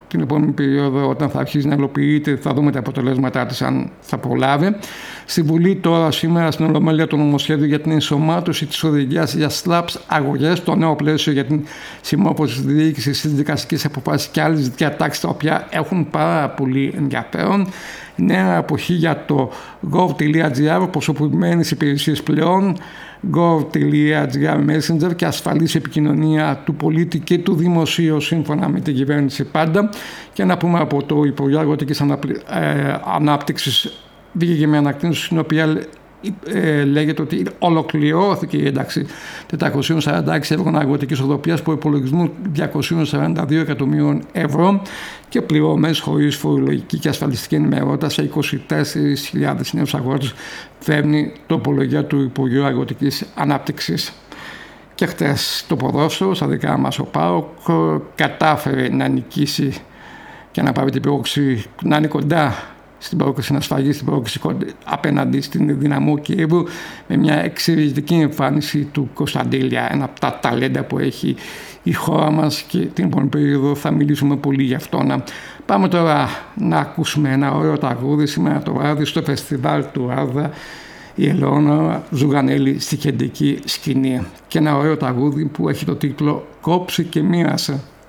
την επόμενη περίοδο, όταν θα αρχίσει να υλοποιείται, θα δούμε τα αποτελέσματά της, αν θα προλάβει. Στη Βουλή τώρα, σήμερα, στην Ολομέλεια, το νομοσχέδιο για την ενσωμάτωση της οδηγίας για SLAPS αγωγές, το νέο πλαίσιο για την συμμόρφωση της διοίκησης στις δικαστικές αποφάσεις και άλλες διατάξεις, τα οποία έχουν πάρα πολύ ενδιαφέρον. Νέα εποχή για το gov.gr, προσωποποιημένες υπηρεσίες πλέον, gov.gr Messenger και ασφαλής επικοινωνία του πολίτη και του δημοσίου σύμφωνα με την κυβέρνηση πάντα. Και να πούμε από το Υπουργείο Αγροτικής Ανάπτυξης βγήκε με ανακοίνωση στην οποία λέγεται ότι ολοκληρώθηκε η ένταξη 446 έργων αγροτικής οδοποιίας που υπολογισμούν 242 εκατομμύριων ευρώ και πληρωμές χωρίς φορολογική και ασφαλιστική ενημερότητα σε 24.000 νέους αγρότες, φέρνει το υπολογία του Υπουργείου Αγροτικής Ανάπτυξης. Και χτες το ποδόσφαιρο, στα δικά μας ο ΠΑΟΚ, κατάφερε να νικήσει και να πάρει την πρόκληση, να είναι κοντά στην πρόκληση, να σφαγεί στην πρόκληση απέναντι στην Δυναμό Κιέβου, με μια εξαιρετική εμφάνιση του Κωνσταντέλια, ένα από τα ταλέντα που έχει η χώρα μας, και την επόμενη περίοδο θα μιλήσουμε πολύ γι' αυτό. Πάμε τώρα να ακούσουμε ένα ωραίο τραγούδι σήμερα το βράδυ στο φεστιβάλ του Άδα, η Ελεόνορα Ζουγανέλη στη κεντρική σκηνή, και ένα ωραίο τραγούδι που έχει το τίτλο «Κόψε και μοίρασε».